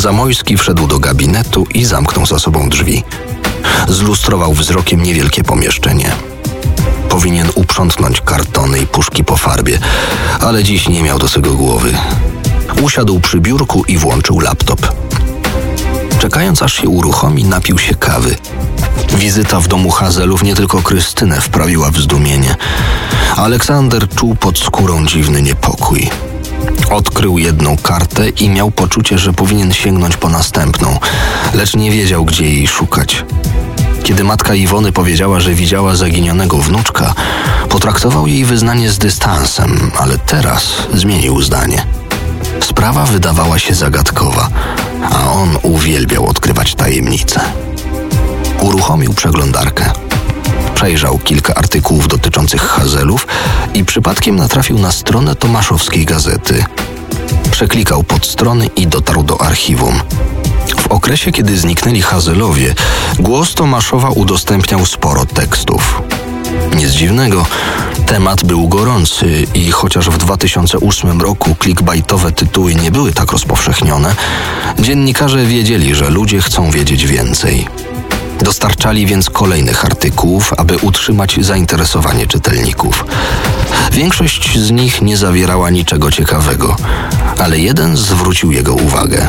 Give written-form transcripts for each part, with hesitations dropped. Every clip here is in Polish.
Zamojski wszedł do gabinetu i zamknął za sobą drzwi. Zlustrował wzrokiem niewielkie pomieszczenie. Powinien uprzątnąć kartony i puszki po farbie, ale dziś nie miał do tego głowy. Usiadł przy biurku i włączył laptop. Czekając aż się uruchomi, napił się kawy. Wizyta w domu Hazelów nie tylko Krystynę wprawiła w zdumienie. Aleksander czuł pod skórą dziwny niepokój. Odkrył jedną kartę i miał poczucie, że powinien sięgnąć po następną, lecz nie wiedział, gdzie jej szukać. Kiedy matka Iwony powiedziała, że widziała zaginionego wnuczka, potraktował jej wyznanie z dystansem, ale teraz zmienił zdanie. Sprawa wydawała się zagadkowa, a on uwielbiał odkrywać tajemnice. Uruchomił przeglądarkę. Przejrzał kilka artykułów dotyczących Hazelów i przypadkiem natrafił na stronę tomaszowskiej gazety. Przeklikał podstrony i dotarł do archiwum. W okresie, kiedy zniknęli Hazelowie, Głos Tomaszowa udostępniał sporo tekstów. Nic dziwnego, temat był gorący i chociaż w 2008 roku clickbaitowe tytuły nie były tak rozpowszechnione, dziennikarze wiedzieli, że ludzie chcą wiedzieć więcej. Dostarczali więc kolejnych artykułów, aby utrzymać zainteresowanie czytelników. Większość z nich nie zawierała niczego ciekawego, ale jeden zwrócił jego uwagę.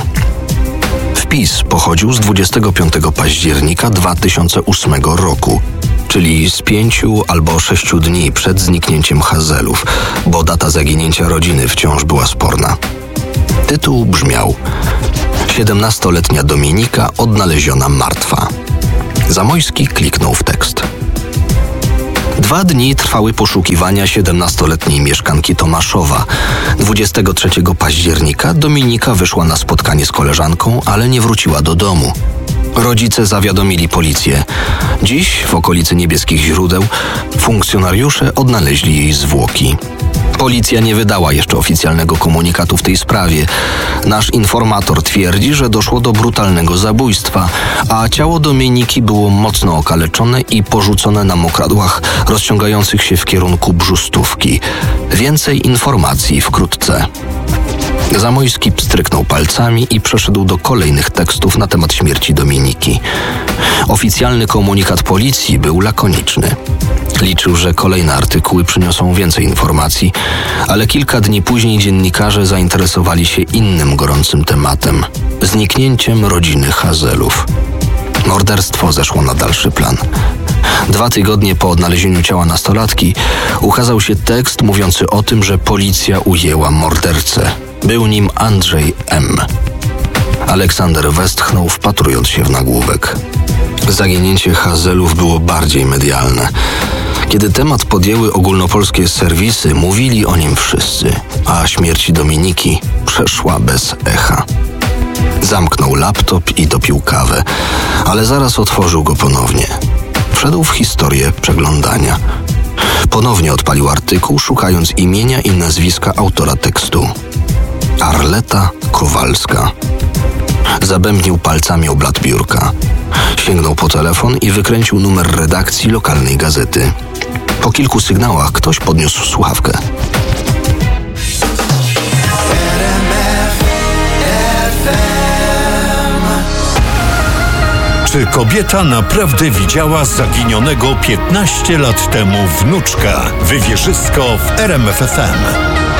Wpis pochodził z 25 października 2008 roku, czyli z 5 albo 6 dni przed zniknięciem Hazelów, bo data zaginięcia rodziny wciąż była sporna. Tytuł brzmiał: 17-letnia Dominika odnaleziona martwa. Zamojski kliknął w tekst. 2 dni trwały poszukiwania 17-letniej mieszkanki Tomaszowa. 23 października Dominika wyszła na spotkanie z koleżanką, ale nie wróciła do domu. Rodzice zawiadomili policję. Dziś w okolicy Niebieskich Źródeł funkcjonariusze odnaleźli jej zwłoki. Policja nie wydała jeszcze oficjalnego komunikatu w tej sprawie. Nasz informator twierdzi, że doszło do brutalnego zabójstwa, a ciało Dominiki było mocno okaleczone i porzucone na mokradłach rozciągających się w kierunku Brzustówki. Więcej informacji wkrótce. Zamojski pstryknął palcami i przeszedł do kolejnych tekstów na temat śmierci Dominiki. Oficjalny komunikat policji był lakoniczny. Liczył, że kolejne artykuły przyniosą więcej informacji, ale kilka dni później dziennikarze zainteresowali się innym gorącym tematem – zniknięciem rodziny Hazelów. Morderstwo zeszło na dalszy plan. 2 tygodnie po odnalezieniu ciała nastolatki ukazał się tekst mówiący o tym, że policja ujęła mordercę. Był nim Andrzej M. Aleksander westchnął, wpatrując się w nagłówek. Zaginięcie Hazelów było bardziej medialne. Kiedy temat podjęły ogólnopolskie serwisy, mówili o nim wszyscy, a śmierć Dominiki przeszła bez echa. Zamknął laptop i dopił kawę, ale zaraz otworzył go ponownie. Wszedł w historię przeglądania. Ponownie odpalił artykuł, szukając imienia i nazwiska autora tekstu. Arleta Kowalska. Zabębnił palcami o blat biurka. Sięgnął po telefon i wykręcił numer redakcji lokalnej gazety. Po kilku sygnałach ktoś podniósł słuchawkę. Czy kobieta naprawdę widziała zaginionego 15 lat temu wnuczka? Wywierzysko w RMF FM.